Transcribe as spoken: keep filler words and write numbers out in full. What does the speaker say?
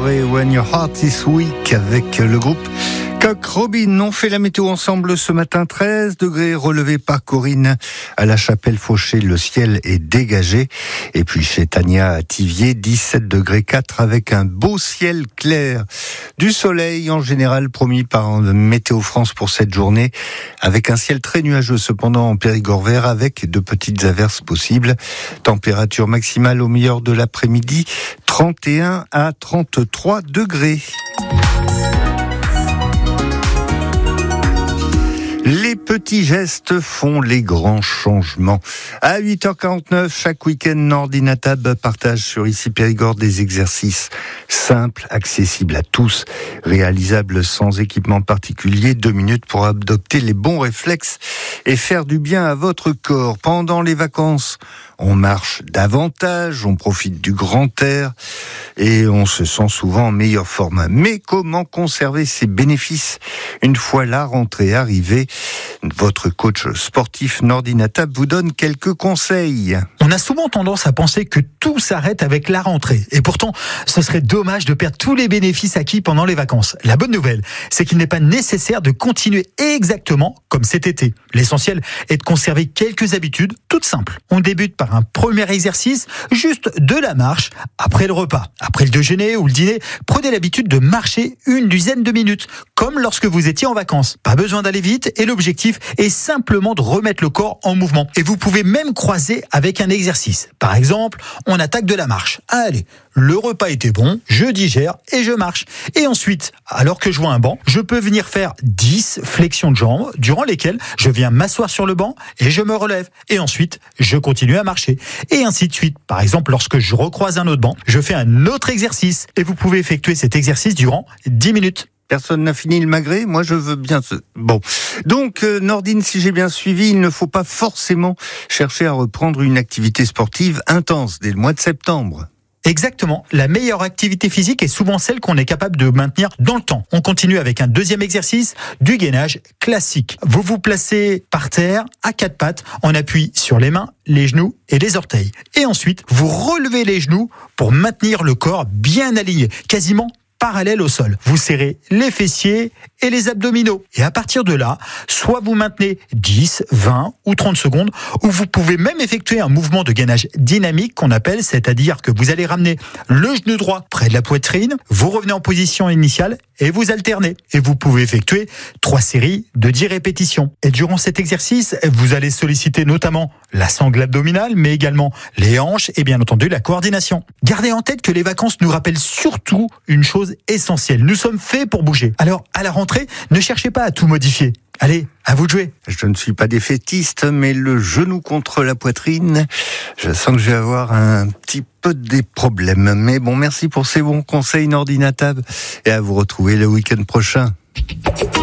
et When Your Heart is Weak avec le groupe Coq Robin. On fait la météo ensemble ce matin. treize degrés relevés par Corinne à la Chapelle-Fauché. Le ciel est dégagé. Et puis chez Tania à Thiviers, dix-sept degrés quatre avec un beau ciel clair. Du soleil en général promis par Météo France pour cette journée, avec un ciel très nuageux cependant en Périgord vert avec de petites averses possibles. Température maximale au meilleur de l'après-midi, trente et un à trente-trois degrés. Les petits gestes font les grands changements. À huit heures quarante-neuf, chaque week-end, Nordinatab partage sur Ici Périgord des exercices simples, accessibles à tous, réalisables sans équipement particulier. Deux minutes pour adopter les bons réflexes et faire du bien à votre corps. Pendant les vacances, on marche davantage, on profite du grand air et on se sent souvent en meilleure forme. Mais comment conserver ces bénéfices une fois la rentrée arrivée? Votre coach sportif Nordinatab vous donne quelques conseils. On a souvent tendance à penser que tout s'arrête avec la rentrée. Et pourtant, ce serait dommage de perdre tous les bénéfices acquis pendant les vacances. La bonne nouvelle, c'est qu'il n'est pas nécessaire de continuer exactement comme cet été. L'essentiel est de conserver quelques habitudes toutes simples. On débute par un premier exercice, juste de la marche après le repas. Après le déjeuner ou le dîner, prenez l'habitude de marcher une dizaine de minutes, comme lorsque vous étiez en vacances. Pas besoin d'aller vite et l'objectif est simplement de remettre le corps en mouvement. Et vous pouvez même croiser avec un exercice. Par exemple, on attaque de la marche. Allez, le repas était bon, je digère et je marche. Et ensuite, alors que je vois un banc, je peux venir faire dix flexions de jambes, durant lesquelles je viens m'asseoir sur le banc et je me relève. Et ensuite, je continue à marcher. Et ainsi de suite. Par exemple, lorsque je recroise un autre banc, je fais un autre exercice. Et vous pouvez effectuer cet exercice durant dix minutes. Personne n'a fini le magret, moi je veux bien... Ce... Bon, donc euh, Nordine, si j'ai bien suivi, il ne faut pas forcément chercher à reprendre une activité sportive intense dès le mois de septembre. Exactement. La meilleure activité physique est souvent celle qu'on est capable de maintenir dans le temps. On continue avec un deuxième exercice, du gainage classique. Vous vous placez par terre, à quatre pattes, en appui sur les mains, les genoux et les orteils. Et ensuite, vous relevez les genoux pour maintenir le corps bien aligné, quasiment parallèle au sol. Vous serrez les fessiers et les abdominaux. Et à partir de là, soit vous maintenez dix, vingt ou trente secondes, ou vous pouvez même effectuer un mouvement de gainage dynamique qu'on appelle, c'est-à-dire que vous allez ramener le genou droit près de la poitrine, vous revenez en position initiale et vous alternez. Et vous pouvez effectuer trois séries de dix répétitions. Et durant cet exercice, vous allez solliciter notamment la sangle abdominale, mais également les hanches et bien entendu la coordination. Gardez en tête que les vacances nous rappellent surtout une chose essentielle. Nous sommes faits pour bouger. Alors, à la rentrée, ne cherchez pas à tout modifier. Allez, à vous de jouer. Je ne suis pas défaitiste, mais le genou contre la poitrine, je sens que je vais avoir un petit peu des problèmes. Mais bon, merci pour ces bons conseils, Nordinatab, et à vous retrouver le week-end prochain.